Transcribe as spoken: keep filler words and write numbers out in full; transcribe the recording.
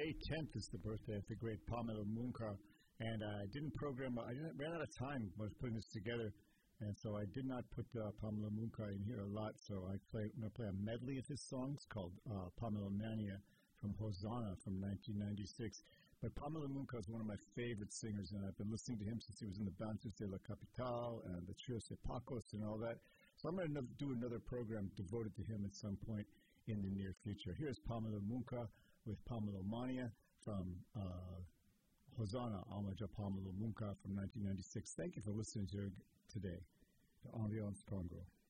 May tenth is the birthday of the great Pamela Munkar, and uh, I didn't program, I didn't, ran out of time when I was putting this together, and so I did not put uh, Pamela Munkar in here a lot, so I play, I'm going to play a medley of his songs called uh, Pamela Mania from Hosanna from nineteen ninety-six. But Pamela Munkar is one of my favorite singers, and I've been listening to him since he was in the Bantus de la Capital and the Trios de Pacos and all that. So I'm going to do another program devoted to him at some point in the near future. Here's Pamela Munkar with Pamela Mania from uh, Hosanna, homage to Pamela Munkar from nineteen ninety-six. Thank you for listening to today to Ambiance Congo.